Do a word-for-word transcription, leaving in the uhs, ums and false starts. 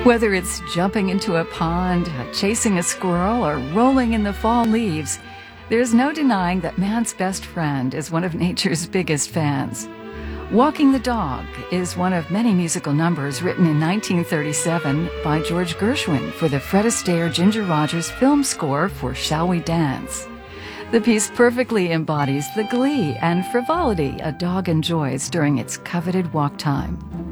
Whether it's jumping into a pond, chasing a squirrel, or rolling in the fall leaves, there's no denying that man's best friend is one of nature's biggest fans. Walking the Dog is one of many musical numbers written in nineteen thirty-seven by George Gershwin for the Fred Astaire Ginger Rogers film score for Shall We Dance? The piece perfectly embodies the glee and frivolity a dog enjoys during its coveted walk time.